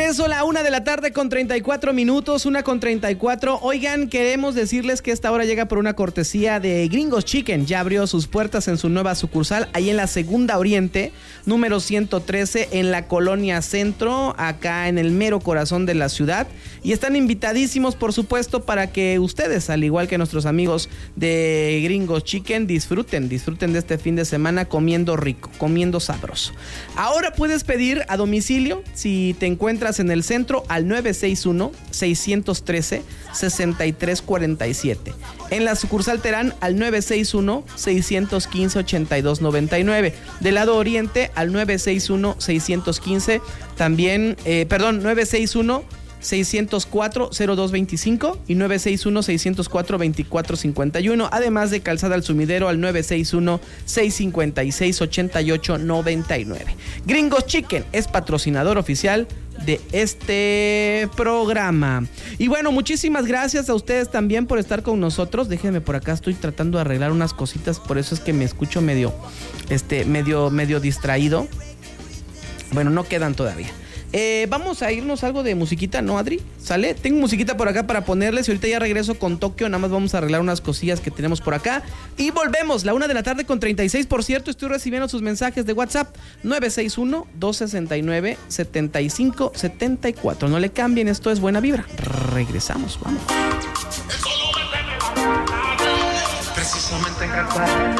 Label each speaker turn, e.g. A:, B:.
A: regreso, la 1:34 p.m, 1:34. Oigan, queremos decirles que esta hora llega por una cortesía de Gringos Chicken. Ya abrió sus puertas en su nueva sucursal, ahí en la Segunda Oriente, número 113, en la Colonia Centro, acá en el mero corazón de la ciudad. Y están invitadísimos, por supuesto, para que ustedes, al igual que nuestros amigos de Gringos Chicken, disfruten de este fin de semana comiendo rico, comiendo sabroso. Ahora puedes pedir a domicilio, si te encuentras en el centro, al 961-613-6347. En la sucursal Terán, al 961-615-8299. Del lado oriente, al 961-615, también, 961-604-0225 y 961-604-2451, además de Calzada al Sumidero al 961-656-8899. Gringos Chicken es patrocinador oficial de este programa. Y bueno, muchísimas gracias a ustedes también por estar con nosotros. Déjenme por acá, estoy tratando de arreglar unas cositas, por eso es que me escucho medio distraído. Bueno, no quedan todavía. Vamos a irnos algo de musiquita, ¿no, Adri? ¿Sale? Tengo musiquita por acá para ponerles y ahorita ya regreso con Tokio. Nada más vamos a arreglar unas cosillas que tenemos por acá y volvemos, la 1:36 p.m. Por cierto, estoy recibiendo sus mensajes de WhatsApp 961-269-7574. No le cambien, esto es Buena Vibra. Regresamos, vamos. Precisamente en